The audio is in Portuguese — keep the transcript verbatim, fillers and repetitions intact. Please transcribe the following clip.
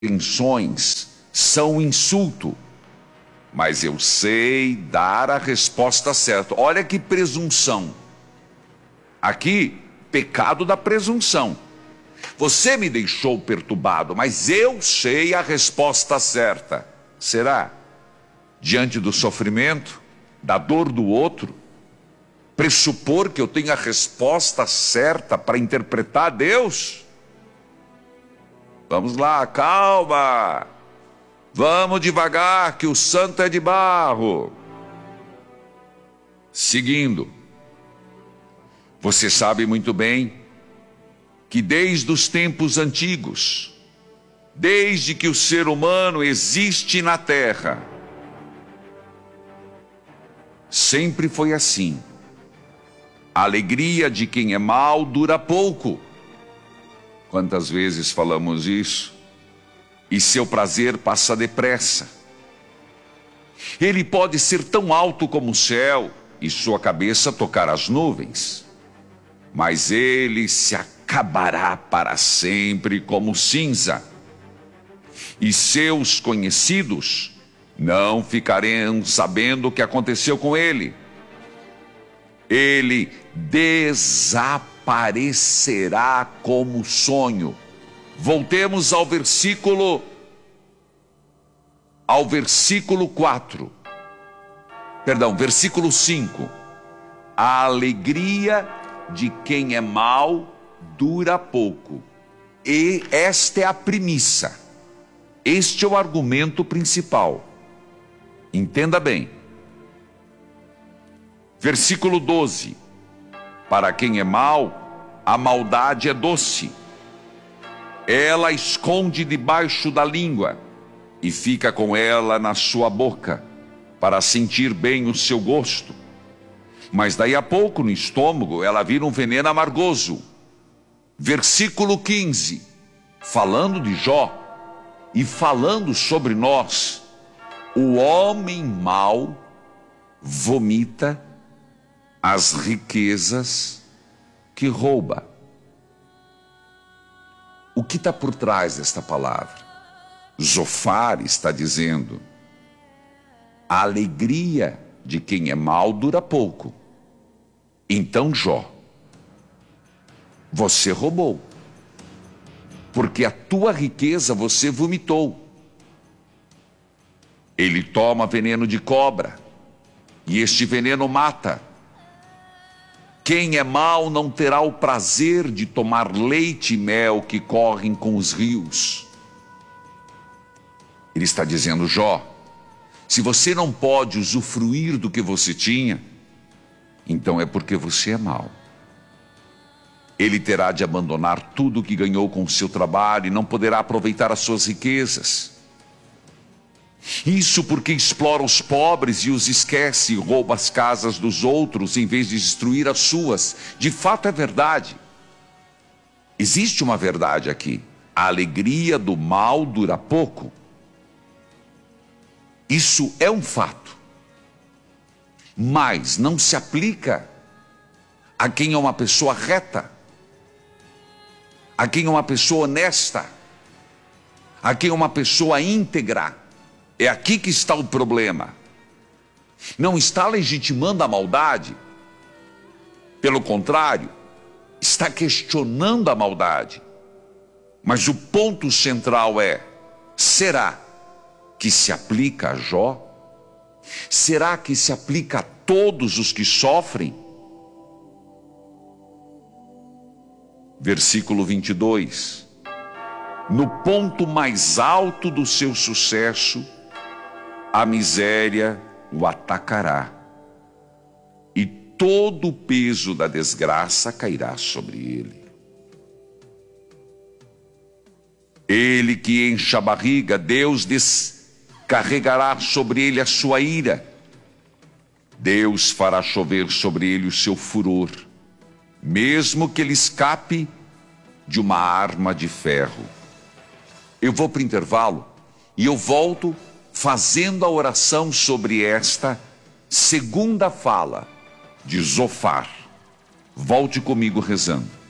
intenções são um insulto, mas eu sei dar a resposta certa. Olha que presunção. Aqui, pecado da presunção. Você me deixou perturbado, mas eu sei a resposta certa. Será? Diante do sofrimento, da dor do outro, pressupor que eu tenho a resposta certa para interpretar Deus? Vamos lá, calma. Vamos devagar, que o santo é de barro. Seguindo. Você sabe muito bem que desde os tempos antigos, desde que o ser humano existe na terra, sempre foi assim. A alegria de quem é mau dura pouco. Quantas vezes falamos isso? E seu prazer passa depressa. Ele pode ser tão alto como o céu e sua cabeça tocar as nuvens, mas ele se acabará para sempre como cinza. E seus conhecidos não ficarão sabendo o que aconteceu com ele. Ele desaparecerá como sonho. Voltemos ao versículo, ao versículo quatro. Perdão, versículo cinco. A alegria de quem é mau dura pouco. E esta é a premissa. Este é o argumento principal. Entenda bem. Versículo doze. Para quem é mau, a maldade é doce. Ela esconde debaixo da língua e fica com ela na sua boca, para sentir bem o seu gosto. Mas daí a pouco no estômago ela vira um veneno amargoso. Versículo quinze. Falando de Jó e falando sobre nós, o homem mau vomita as riquezas que rouba. O que está por trás desta palavra? Zofar está dizendo: a alegria de quem é mau dura pouco. Então, Jó, você roubou, porque a tua riqueza você vomitou. Ele toma veneno de cobra, e este veneno mata. Quem é mau não terá o prazer de tomar leite e mel que correm com os rios. Ele está dizendo: Jó, se você não pode usufruir do que você tinha, então é porque você é mau. Ele terá de abandonar tudo o que ganhou com o seu trabalho e não poderá aproveitar as suas riquezas. Isso porque explora os pobres e os esquece e rouba as casas dos outros em vez de destruir as suas. De fato é verdade. Existe uma verdade aqui. A alegria do mal dura pouco. Isso é um fato. Mas não se aplica a quem é uma pessoa reta, a quem é uma pessoa honesta, a quem é uma pessoa íntegra. É aqui que está o problema. Não está legitimando a maldade. Pelo contrário, está questionando a maldade. Mas o ponto central é: será que se aplica a Jó? Será que se aplica a todos os que sofrem? Versículo vinte e dois. No ponto mais alto do seu sucesso, a miséria o atacará, e todo o peso da desgraça cairá sobre ele. Ele que enche a barriga, Deus descarregará sobre ele a sua ira. Deus fará chover sobre ele o seu furor, mesmo que ele escape de uma arma de ferro. Eu vou para o intervalo e eu volto fazendo a oração sobre esta segunda fala de Zofar. Volte comigo rezando.